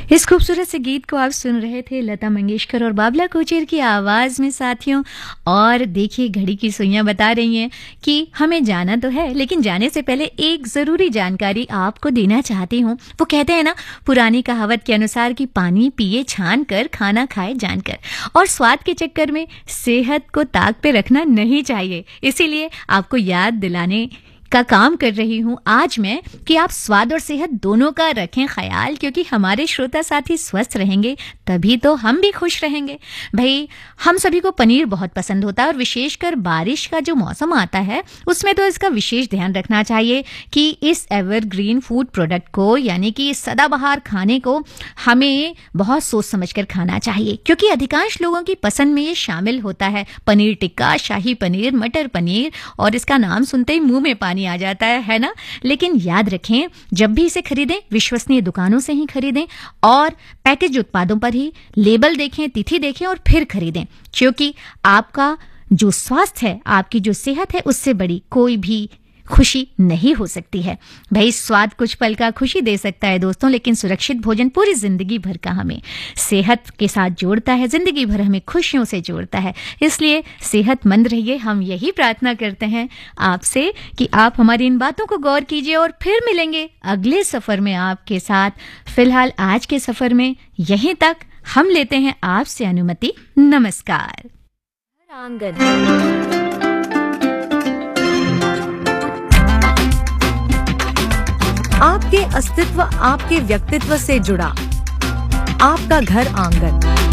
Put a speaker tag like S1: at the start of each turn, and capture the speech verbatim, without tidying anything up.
S1: इस खूबसूरत से गीत को आप सुन रहे थे लता मंगेशकर और बाबला कोचर की आवाज़ में साथियों। और देखिए घड़ी की सुइयां बता रही हैं कि हमें जाना तो है, लेकिन जाने से पहले एक ज़रूरी जानकारी आपको देना चाहती हूँ। वो कहते हैं ना पुरानी कहावत के अनुसार कि पानी पिए छान कर, खाना खाए जानकर। और स्वाद के चक्कर में सेहत को ताक पे रखना नहीं चाहिए। इसीलिए आपको याद दिलाने का काम कर रही हूं आज मैं कि आप स्वाद और सेहत दोनों का रखें ख्याल, क्योंकि हमारे श्रोता साथी स्वस्थ रहेंगे तभी तो हम भी खुश रहेंगे। भाई हम सभी को पनीर बहुत पसंद होता है और विशेषकर बारिश का जो मौसम आता है उसमें तो इसका विशेष ध्यान रखना चाहिए कि इस एवरग्रीन फूड प्रोडक्ट को यानी कि सदाबहार खाने को हमें बहुत सोच समझ कर खाना चाहिए, क्योंकि अधिकांश लोगों की पसंद में ये शामिल होता है। पनीर टिक्का, शाही पनीर, मटर पनीर, और इसका नाम सुनते ही मुंह में पानी आ जाता है है ना। लेकिन याद रखें जब भी इसे खरीदें विश्वसनीय दुकानों से ही खरीदें और पैकेज उत्पादों पर ही लेबल देखें, तिथि देखें और फिर खरीदें, क्योंकि आपका जो स्वास्थ्य है, आपकी जो सेहत है, उससे बड़ी कोई भी खुशी नहीं हो सकती है। भाई स्वाद कुछ पल का खुशी दे सकता है दोस्तों, लेकिन सुरक्षित भोजन पूरी जिंदगी भर का हमें सेहत के साथ जोड़ता है, जिंदगी भर हमें खुशियों से जोड़ता है। इसलिए सेहतमंद रहिए, हम यही प्रार्थना करते हैं आपसे कि आप हमारी इन बातों को गौर कीजिए और फिर मिलेंगे अगले सफर में आपके साथ। फिलहाल आज के सफर में यहीं तक हम लेते हैं आपसे अनुमति। नमस्कार। आंगन
S2: आपके अस्तित्व, आपके व्यक्तित्व से जुड़ा आपका घर आंगन।